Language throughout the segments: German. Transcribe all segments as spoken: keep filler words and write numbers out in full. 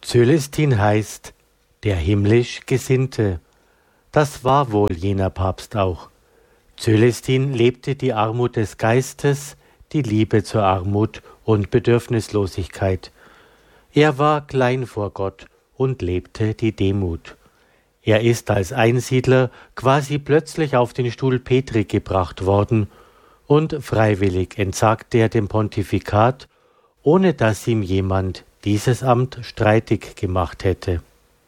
Cölestin heißt der himmlisch Gesinnte. Das war wohl jener Papst auch. Cölestin lebte die Armut des Geistes, die Liebe zur Armut und Bedürfnislosigkeit. Er war klein vor Gott und lebte die Demut. Er ist als Einsiedler quasi plötzlich auf den Stuhl Petri gebracht worden und freiwillig entsagte er dem Pontifikat, ohne dass ihm jemand dieses Amt streitig gemacht hätte.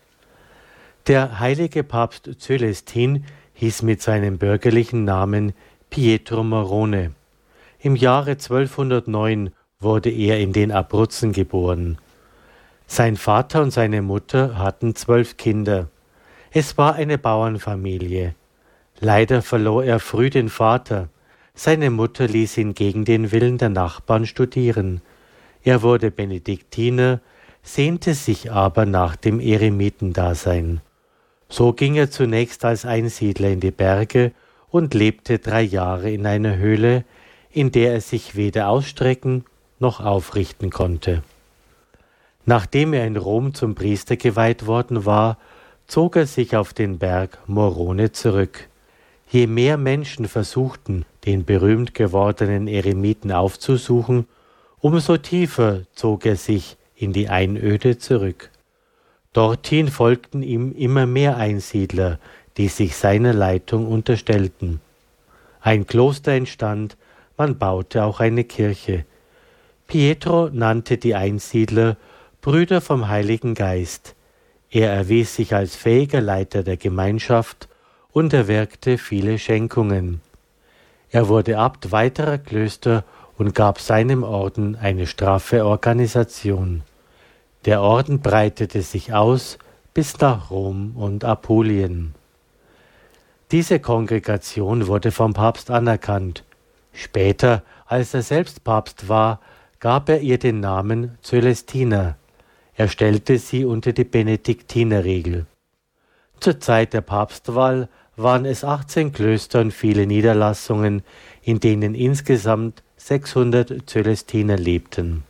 Der heilige Papst Cölestin hieß mit seinem bürgerlichen Namen Pietro Morone. Im Jahre zwölfhundertneun wurde er in den Abruzzen geboren. Sein Vater und seine Mutter hatten zwölf Kinder. Es war eine Bauernfamilie. Leider verlor er früh den Vater. Seine Mutter ließ ihn gegen den Willen der Nachbarn studieren. Er wurde Benediktiner, sehnte sich aber nach dem Eremitendasein. So ging er zunächst als Einsiedler in die Berge und lebte drei Jahre in einer Höhle, in der er sich weder ausstrecken noch aufrichten konnte. Nachdem er in Rom zum Priester geweiht worden war, zog er sich auf den Berg Morone zurück. Je mehr Menschen versuchten, den berühmt gewordenen Eremiten aufzusuchen, umso tiefer zog er sich in die Einöde zurück. Dorthin folgten ihm immer mehr Einsiedler, die sich seiner Leitung unterstellten. Ein Kloster entstand, man baute auch eine Kirche. Pietro nannte die Einsiedler Brüder vom Heiligen Geist. Er erwies sich als fähiger Leiter der Gemeinschaft und erwirkte viele Schenkungen. Er wurde Abt weiterer Klöster und gab seinem Orden eine straffe Organisation. Der Orden breitete sich aus bis nach Rom und Apulien. Diese Kongregation wurde vom Papst anerkannt. Später, als er selbst Papst war, gab er ihr den Namen Cölestiner. Er stellte sie unter die Benediktinerregel. Zur Zeit der Papstwahl waren es achtzehn Klöster und viele Niederlassungen, in denen insgesamt sechshundert Cölestiner lebten.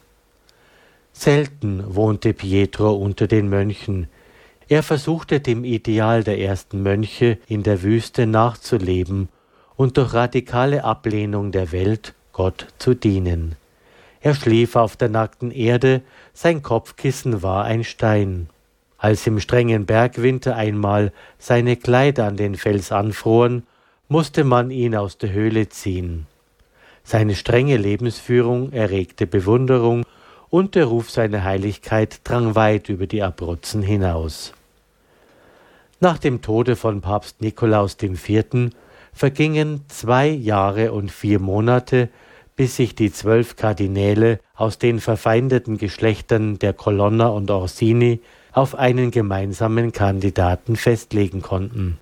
Selten wohnte Pietro unter den Mönchen. Er versuchte dem Ideal der ersten Mönche in der Wüste nachzuleben und durch radikale Ablehnung der Welt Gott zu dienen. Er schlief auf der nackten Erde, sein Kopfkissen war ein Stein. Als im strengen Bergwinter einmal seine Kleider an den Fels anfroren, musste man ihn aus der Höhle ziehen. Seine strenge Lebensführung erregte Bewunderung und der Ruf seiner Heiligkeit drang weit über die Abruzzen hinaus. Nach dem Tode von Papst Nikolaus der Vierte. vergingen zwei Jahre und vier Monate, bis sich die zwölf Kardinäle aus den verfeindeten Geschlechtern der Colonna und Orsini auf einen gemeinsamen Kandidaten festlegen konnten.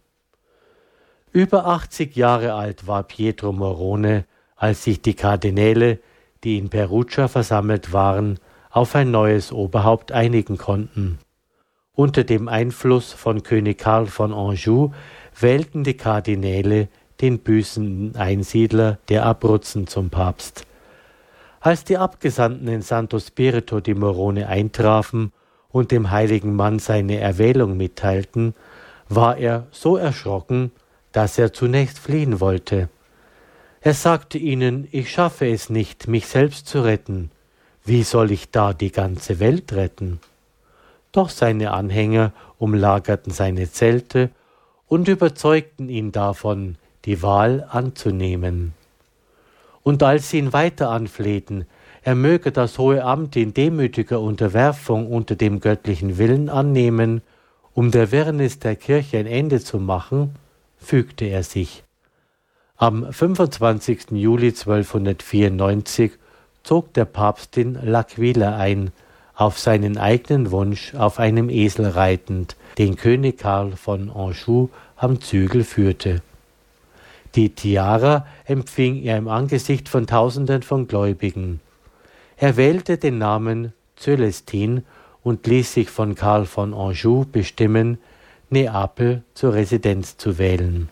Über achtzig Jahre alt war Pietro Morone, als sich die Kardinäle, die in Perugia versammelt waren, auf ein neues Oberhaupt einigen konnten. Unter dem Einfluss von König Karl von Anjou wählten die Kardinäle den büßenden Einsiedler der Abruzzen zum Papst. Als die Abgesandten in Santo Spirito di Morone eintrafen und dem heiligen Mann seine Erwählung mitteilten, war er so erschrocken, dass er zunächst fliehen wollte. Er sagte ihnen, ich schaffe es nicht, mich selbst zu retten. Wie soll ich da die ganze Welt retten? Doch seine Anhänger umlagerten seine Zelte und überzeugten ihn davon, die Wahl anzunehmen. Und als sie ihn weiter anflehten, er möge das hohe Amt in demütiger Unterwerfung unter dem göttlichen Willen annehmen, um der Wirrnis der Kirche ein Ende zu machen, fügte er sich. Am fünfundzwanzigsten Juli zwölfhundertvierundneunzig zog der Papst in L'Aquila ein, auf seinen eigenen Wunsch auf einem Esel reitend, den König Karl von Anjou am Zügel führte. Die Tiara empfing er im Angesicht von Tausenden von Gläubigen. Er wählte den Namen Cölestin und ließ sich von Karl von Anjou bestimmen, Neapel zur Residenz zu wählen.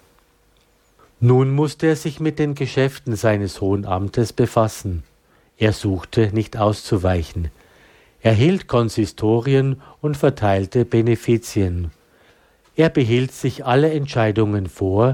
Nun musste er sich mit den Geschäften seines hohen Amtes befassen. Er suchte nicht auszuweichen. Er hielt Konsistorien und verteilte Benefizien. Er behielt sich alle Entscheidungen vor,